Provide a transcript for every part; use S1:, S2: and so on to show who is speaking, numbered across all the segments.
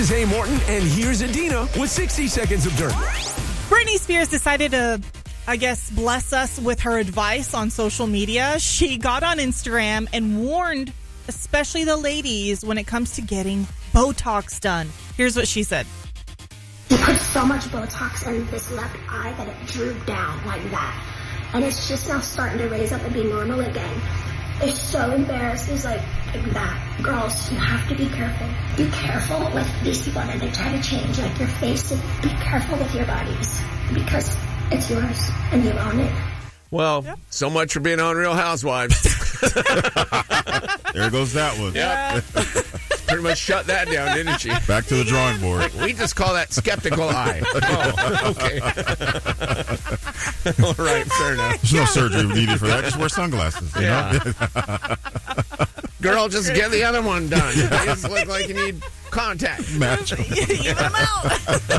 S1: is A. Morton, and here's Adina with 60 Seconds of Dirt.
S2: Britney Spears decided to, I guess, bless us with her advice on social media. She got on Instagram and warned, especially the ladies, when it comes to getting Botox done. Here's what she said.
S3: He put so much Botox in this left eye that it drew down like that. And it's just now starting to raise up and be normal again. They're so embarrassed. It's like that. Girls, you have to be careful. Be careful with these people that they try to change like your face. And be careful with your bodies because it's yours and you own it.
S4: Well, so much for being on Real Housewives.
S5: There goes that one.
S4: Yeah. Pretty much shut that down, didn't she?
S5: Back to the drawing board.
S4: We just call that skeptical eye. Oh, okay. All right, fair enough.
S5: There's no surgery needed for that. Just wear sunglasses. You know?
S4: Girl, just get the other one done. You just look like you need contact.
S5: Match.
S2: Even them out.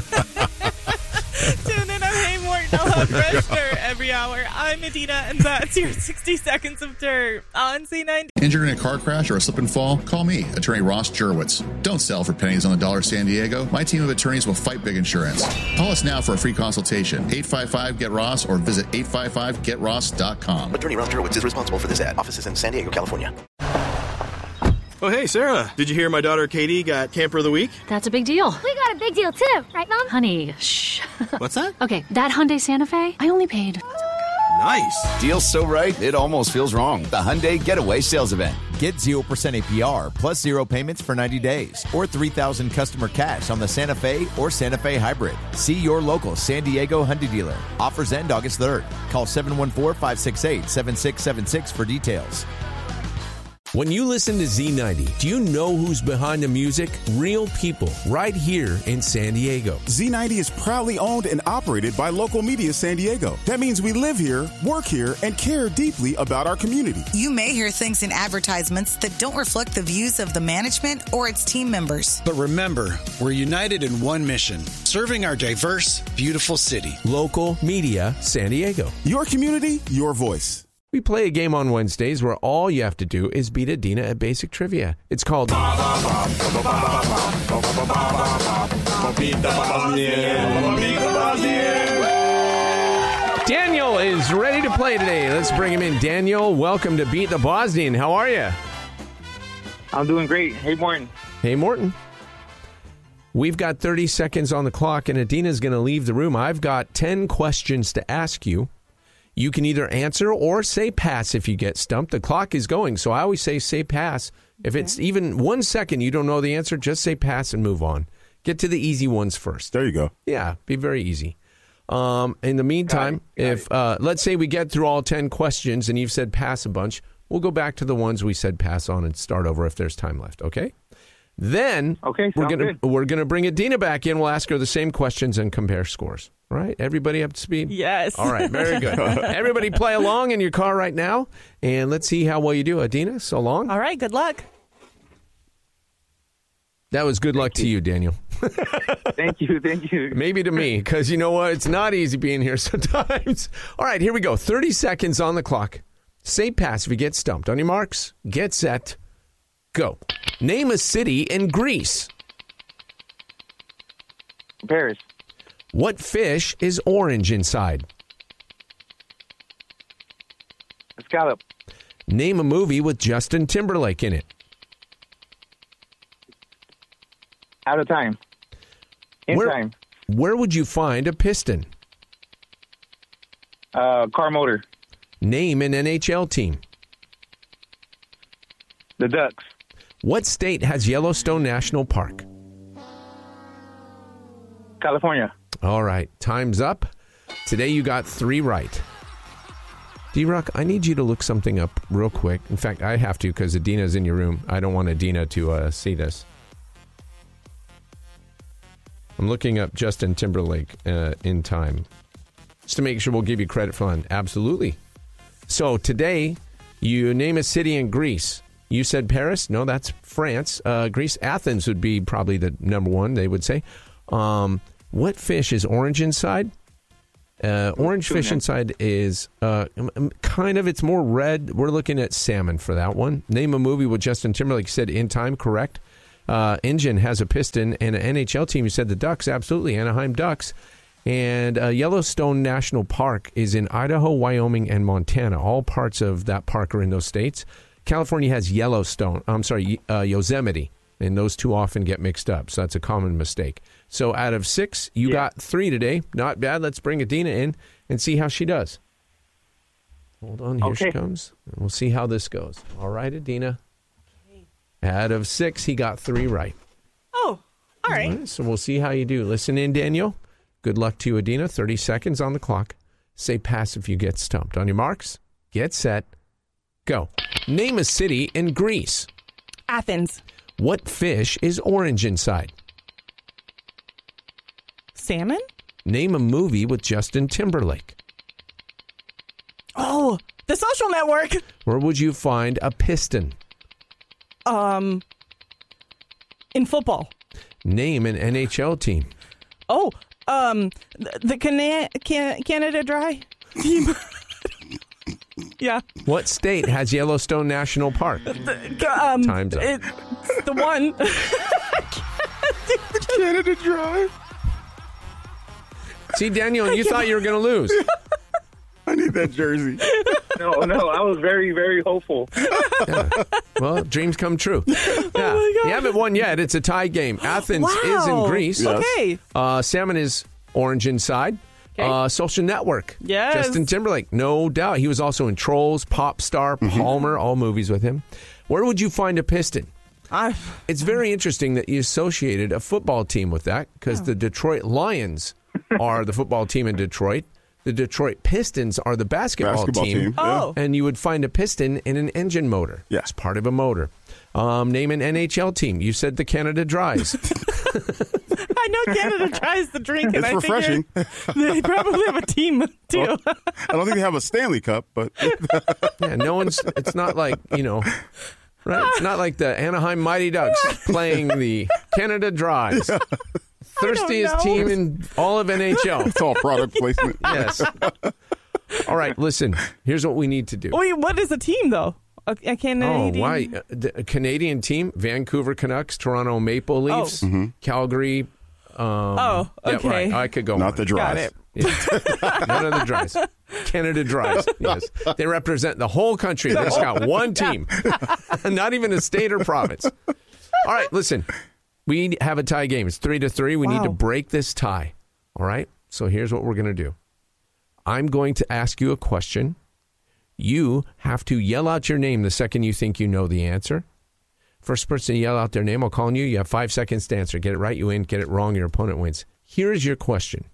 S2: Tune in on Hey Morton. I'll have fresh dirt every hour. I'm Adina, and that's your 60 Seconds of Dirt on C90.
S6: Injured in a car crash or a slip and fall? Call me, Attorney Ross Jurwitz. Don't sell for pennies on the dollar, San Diego. My team of attorneys will fight big insurance. Call us now for a free consultation. 855-GET-ROSS or visit 855GetRoss.com.
S7: Attorney Ross Jurwitz is responsible for this ad. Offices in San Diego, California.
S8: Oh, hey, Sarah. Did you hear my daughter Katie got Camper of the Week?
S9: That's a big deal.
S10: We got a big deal, too. Right, Mom?
S9: Honey, shh.
S8: What's that?
S9: Okay, that Hyundai Santa Fe, I only paid...
S8: Nice.
S11: Deal's so right, it almost feels wrong. The Hyundai Getaway Sales Event. Get 0% APR plus 0 payments for 90 days or $3,000 customer cash on the Santa Fe or Santa Fe Hybrid. See your local San Diego Hyundai dealer. Offers end August 3rd. Call 714-568-7676 for details.
S1: When you listen to Z90, do you know who's behind the music? Real people right here in San Diego.
S12: Z90 is proudly owned and operated by Local Media San Diego. That means we live here, work here, and care deeply about our community.
S13: You may hear things in advertisements that don't reflect the views of the management or its team members.
S14: But remember, we're united in one mission, serving our diverse, beautiful city.
S1: Local Media San Diego.
S12: Your community, your voice.
S1: We play a game on Wednesdays where all you have to do is beat Adina at basic trivia. It's called Daniel is ready to play today. Let's bring him in. Daniel, welcome to Beat the Bosnian. How are you?
S15: I'm doing great. Hey, Morton.
S1: Hey, Morton. We've got 30 seconds on the clock, and Adina's going to leave the room. I've got 10 questions to ask you. You can either answer or say pass if you get stumped. The clock is going, so I always say pass. If it's even 1 second you don't know the answer, just say pass and move on. Get to the easy ones first.
S5: There you go.
S1: Yeah, be very easy. In the meantime, if let's say we get through all 10 questions and you've said pass a bunch, we'll go back to the ones we said pass on and start over if there's time left, okay? Then we're gonna bring Adina back in. We'll ask her the same questions and compare scores. All right, everybody up to speed?
S2: Yes.
S1: All right, very good. Everybody play along in your car right now, and let's see how well you do. Adina, so long.
S2: All right, good luck.
S1: That was good luck to you, Daniel.
S15: Thank you.
S1: Maybe to me, because you know what? It's not easy being here sometimes. All right, here we go. 30 seconds on the clock. Say pass if you get stumped. On your marks, get set, go. Name a city in Greece.
S15: Paris.
S1: What fish is orange inside?
S15: Scallop.
S1: Name a movie with Justin Timberlake in it.
S15: Out of time. Time.
S1: Where would you find a piston?
S15: Car motor.
S1: Name an NHL team.
S15: The Ducks.
S1: What state has Yellowstone National Park?
S15: California.
S1: All right, time's up. Today you got 3 right. D-Rock, I need you to look something up real quick. In fact, I have to because Adina's in your room. I don't want Adina to see this. I'm looking up Justin Timberlake in time. Just to make sure we'll give you credit for that. Absolutely. So today, you name a city in Greece. You said Paris? No, that's France. Greece, Athens would be probably the number one, they would say. What fish is orange inside? Orange fish inside is kind of, it's more red. We're looking at salmon for that one. Name a movie with Justin Timberlake. Said In Time, correct. engine has a piston, and an NHL team, you said the Ducks, absolutely, Anaheim Ducks. And Yellowstone National Park is in Idaho, Wyoming, and Montana. All parts of that park are in those states. California has Yosemite, and those two often get mixed up, so that's a common mistake. So out of 6, you got 3 today. Not bad. Let's bring Adina in and see how she does. Hold on, here she comes. We'll see how this goes. All right, Adina. Out of 6, he got 3 right.
S2: Oh, all right.
S1: So we'll see how you do. Listen in, Daniel. Good luck to you, Adina. 30 seconds on the clock. Say pass if you get stumped. On your marks, get set, go. Name a city in Greece.
S2: Athens.
S1: What fish is orange inside?
S2: Salmon?
S1: Name a movie with Justin Timberlake.
S2: Oh, The Social Network.
S1: Where would you find a piston?
S2: In football.
S1: Name an NHL team.
S2: Oh, the Canada Dry team. Yeah.
S1: What state has Yellowstone National Park? Time's up.
S2: It's the one.
S12: Canada Dry.
S1: See, Daniel, you thought you were going to lose.
S12: I need that jersey.
S15: No, I was very, very hopeful.
S1: Yeah. Well, dreams come true. Yeah. You haven't won yet. It's a tie game. Athens is in Greece.
S2: Yes. Okay.
S1: Salmon is orange inside.
S2: Okay.
S1: Social Network.
S2: Yes.
S1: Justin Timberlake, no doubt. He was also in Trolls, Pop Star, Palmer, all movies with him. Where would you find a piston? It's very interesting that you associated a football team with that because the Detroit Lions are the football team in Detroit. The Detroit Pistons are the basketball team.
S2: Oh.
S1: And you would find a piston in an engine motor.
S12: Yeah.
S1: It's part of a motor. Name an NHL team. You said the Canada Dries.
S2: I know Canada Dries the drink.
S12: It's refreshing.
S2: They probably have a team, too.
S12: Well, I don't think they have a Stanley Cup, but...
S1: Yeah, it's not like, right? It's not like the Anaheim Mighty Ducks playing the Canada Dries. Thirstiest team in all of NHL.
S12: It's all product placement.
S1: Yes. All right, listen. Here's what we need to do.
S2: Wait, what is a team, though? A Canadian?
S1: Oh, why? The Canadian team, Vancouver Canucks, Toronto Maple Leafs, Calgary.
S2: Okay.
S1: Yeah, right. I could go
S12: Not
S1: on.
S12: the Dries.
S2: Got it.
S1: Yeah. None of the Dries. Canada Dries. Yes. They represent the whole country. They just got one team. Not even a state or province. All right, listen. We have a tie game. It's 3-3. We need to break this tie. All right? So here's what we're going to do. I'm going to ask you a question. You have to yell out your name the second you think you know the answer. First person to yell out their name, I'll call on you. You have 5 seconds to answer. Get it right, you win. Get it wrong, your opponent wins. Here's your question.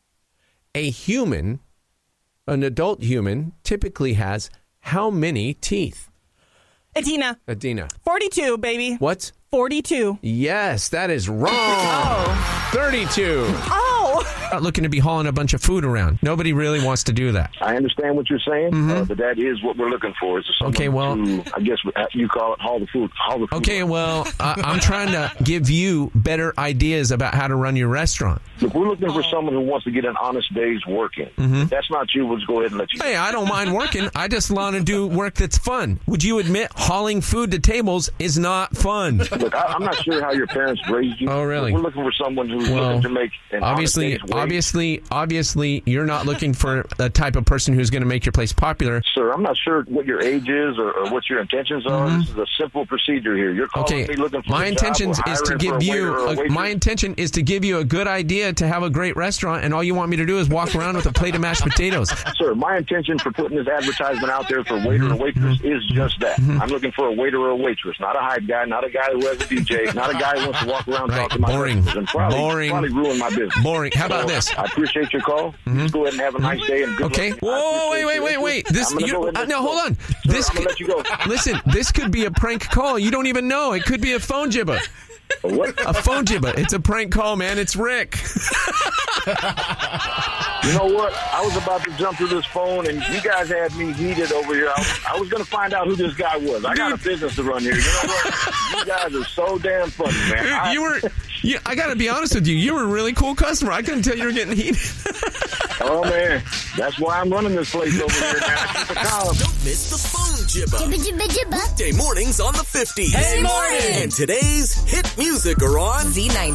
S1: A human, an adult human, typically has how many teeth?
S2: Adina. 42, baby.
S1: What?
S2: 42.
S1: Yes, that is wrong. 32.
S2: Oh.
S1: Not looking to be hauling a bunch of food around. Nobody really wants to do that.
S16: I understand what you're saying, but that is what we're looking for. Is
S1: Okay, well,
S16: to, I guess you call it haul the food.
S1: Okay, well, I'm trying to give you better ideas about how to run your restaurant.
S16: Look, we're looking for someone who wants to get an honest day's working. If that's not you, let's go ahead and let you.
S1: Hey, I don't mind working. I just want to do work that's fun. Would you admit hauling food to tables is not fun?
S16: Look, I'm not sure how your parents raised you.
S1: Oh, really?
S16: We're looking for someone who's looking to make an honest day's wage.
S1: Obviously, you're not looking for the type of person who's going to make your place popular.
S16: Sir, I'm not sure what your age is or what your intentions are. This is a simple procedure here. You're calling me looking for
S1: my
S16: a
S1: intention
S16: job.
S1: is to give you my intention is to give you a good idea to have a great restaurant, and all you want me to do is walk around with a plate of mashed potatoes.
S16: Sir, my intention for putting this advertisement out there for waiter or waitress is just that. I'm looking for a waiter or a waitress, not a hype guy, not a guy who has a DJ, not a guy who wants to walk around talking to my customers and probably ruin my business.
S1: Boring. How about this?
S16: I appreciate your call. Just go ahead and have a nice day and good luck.
S1: Whoa, wait. Hold on.
S16: Sir, I'm gonna let you go.
S1: Listen, this could be a prank call. You don't even know. It could be a phone jibber.
S16: What?
S1: A phone jibber. It's a prank call, man. It's Rick.
S16: You know what? I was about to jump through this phone, and you guys had me heated over here. I was going to find out who this guy was. I got a business to run here. You know what? You guys are so damn funny, man.
S1: I got to be honest with you. You were a really cool customer. I couldn't tell you were getting heated.
S16: Oh, man. That's why I'm running this place over here now. Keep it calm.
S17: Don't miss the phone Jibba.
S18: Jibba jibba jibba.
S17: Weekday mornings on the 50s.
S18: Hey, morning.
S17: And today's hit music are on
S18: Z90.